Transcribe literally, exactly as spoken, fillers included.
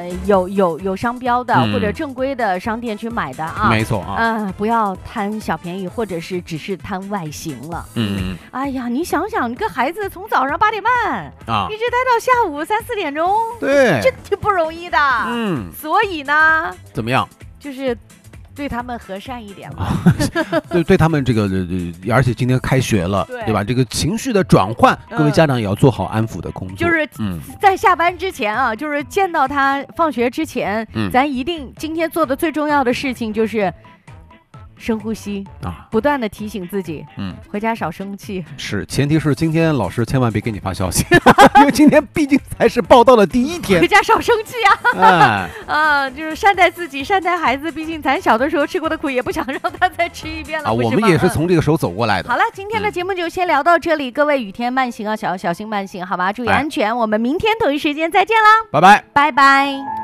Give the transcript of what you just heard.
有有有商标的、 嗯、 或者正规的商店去买的啊， 没错啊， 呃，不要贪小便宜，或者是只是贪外形了。 嗯， 哎呀，你想想，你个孩子从早上八点半啊， 一直待到下午三四点钟， 对， 这挺不容易的。 嗯， 所以呢， 怎么样？ 就是对他们和善一点吧。 啊、对，对他们这个，呃，而且今天开学了， 对, 对吧？这个情绪的转换，各位家长也要做好安抚的工作。 就是在下班之前啊，就是见到他放学之前， 嗯， 咱一定今天做的最重要的事情就是深呼吸啊，不断的提醒自己，嗯，回家少生气。 是，前提是今天老师千万别给你发消息，因为今天毕竟才是报到的第一天。 回家少生气啊！ 哎， 啊，就是善待自己，善待孩子。毕竟咱小的时候吃过的苦，也不想让他再吃一遍了。 啊，我们也是从这个时候走过来的。 好了，今天的节目就先聊到这里，嗯、各位雨天慢行啊，小小心慢行，好吧？注意安全。哎、我们明天同一时间再见啦， 拜拜， 拜拜。